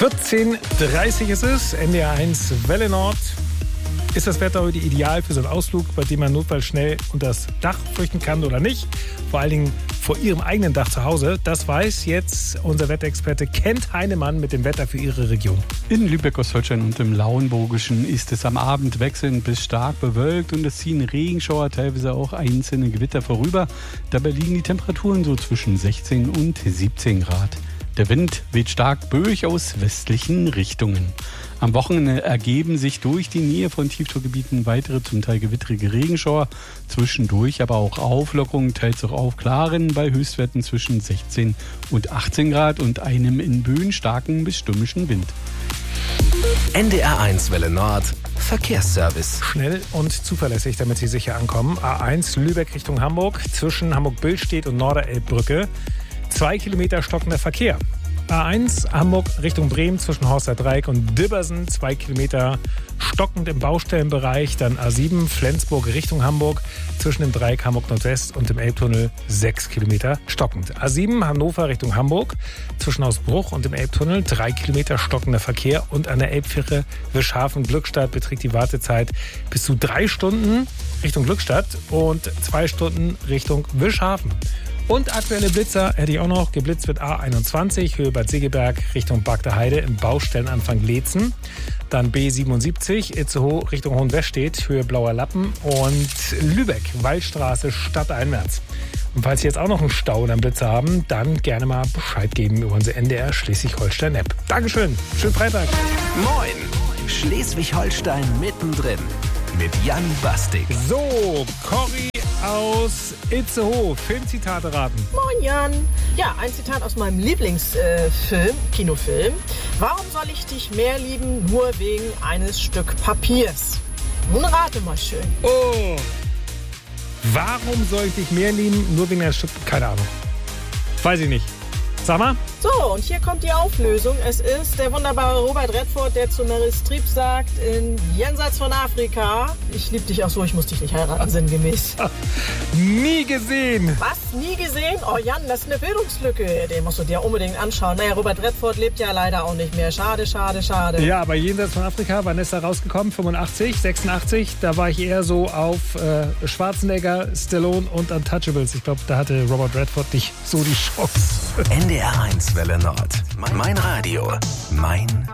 14:30 ist es, NDR 1 Welle Nord. Ist das Wetter heute ideal für so einen Ausflug, bei dem man notfalls schnell unter das Dach flüchten kann oder nicht? Vor allen Dingen vor Ihrem eigenen Dach zu Hause. Das weiß jetzt unser Wetterexperte Kent Heinemann mit dem Wetter für Ihre Region. In Lübeck, Ostholstein und im Lauenburgischen ist es am Abend wechselnd bis stark bewölkt und es ziehen Regenschauer, teilweise auch einzelne Gewitter vorüber. Dabei liegen die Temperaturen so zwischen 16 und 17 Grad. Der Wind weht stark böig aus westlichen Richtungen. Am Wochenende ergeben sich durch die Nähe von Tiefdruckgebieten weitere, zum Teil gewittrige Regenschauer. Zwischendurch aber auch Auflockerungen, teils auch Aufklaren bei Höchstwerten zwischen 16 und 18 Grad und einem in Böen starken bis stürmischen Wind. NDR 1 Welle Nord Verkehrsservice. Schnell und zuverlässig, damit Sie sicher ankommen. A1 Lübeck Richtung Hamburg, zwischen Hamburg-Billstedt und Norderelbbrücke. 2 Kilometer stockender Verkehr. A1 Hamburg Richtung Bremen zwischen Horster Dreieck und Dibbersen, 2 Kilometer stockend im Baustellenbereich. Dann A7 Flensburg Richtung Hamburg zwischen dem Dreieck Hamburg Nordwest und dem Elbtunnel 6 Kilometer stockend. A7 Hannover Richtung Hamburg zwischen Hausbruch und dem Elbtunnel 3 Kilometer stockender Verkehr. Und an der Elbfähre Wischhafen Glückstadt beträgt die Wartezeit bis zu 3 Stunden Richtung Glückstadt und 2 Stunden Richtung Wischhafen. Und aktuelle Blitzer hätte ich auch noch. Geblitzt wird A21, Höhe Bad Segeberg Richtung Bagda-Heide im Baustellenanfang Leetzen. Dann B77, Itzehoe Richtung Hohenwestedt, Höhe Blauer Lappen. Und Lübeck, Waldstraße, Stadteinwärts. Und falls Sie jetzt auch noch einen Stau oder einen Blitzer haben, dann gerne mal Bescheid geben über unsere NDR Schleswig-Holstein-App. Dankeschön, schönen Freitag. Moin, Schleswig-Holstein mittendrin mit Jan Bastig. So, Corrie aus Itzehoe. Filmzitate raten. Moin Jan. Ja, ein Zitat aus meinem Kinofilm. Warum soll ich dich mehr lieben, nur wegen eines Stück Papiers? Nun rate mal schön. Oh. Warum soll ich dich mehr lieben, nur wegen eines Stück? Keine Ahnung. Weiß ich nicht. Sag mal. So, und hier kommt die Auflösung. Es ist der wunderbare Robert Redford, der zu Meryl Streep sagt, in Jenseits von Afrika, ich liebe dich auch so, ich muss dich nicht heiraten, sinngemäß. Nie gesehen. Was? Nie gesehen? Oh Jan, das ist eine Bildungslücke. Den musst du dir unbedingt anschauen. Naja, Robert Redford lebt ja leider auch nicht mehr. Schade, schade, schade. Ja, aber Jenseits von Afrika, wann ist er rausgekommen? 85, 86? Da war ich eher so auf Schwarzenegger, Stallone und Untouchables. Ich glaube, da hatte Robert Redford nicht so die Chance. NDR 1 Welle Nord. Mein Radio. Mein